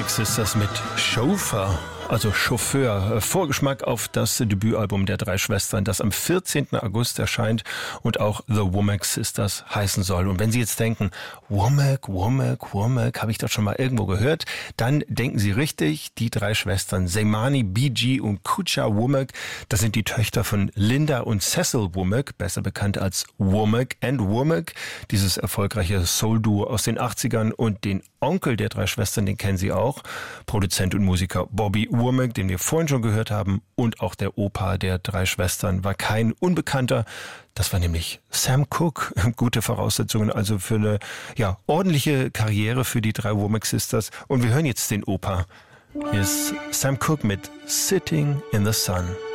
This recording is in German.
Womack Sisters mit Chauffeur, also Chauffeur. Vorgeschmack auf das Debütalbum der drei Schwestern, das am 14. August erscheint und auch The Womack Sisters heißen soll. Und wenn Sie jetzt denken, Womack, habe ich das schon mal irgendwo gehört, dann denken Sie richtig. Die drei Schwestern Seimani, Bee-Gee und Kucha Womack, das sind die Töchter von Linda und Cecil Womack, besser bekannt als Womack and Womack, dieses erfolgreiche Soul-Duo aus den 80ern. Und den Onkel der drei Schwestern, den kennen Sie auch, Produzent und Musiker Bobby Womack, den wir vorhin schon gehört haben, und auch der Opa der drei Schwestern war kein Unbekannter. Das war nämlich Sam Cooke. Gute Voraussetzungen also für eine ordentliche Karriere für die drei Womack Sisters. Und wir hören jetzt den Opa. Hier ist Sam Cooke mit Sitting in the Sun.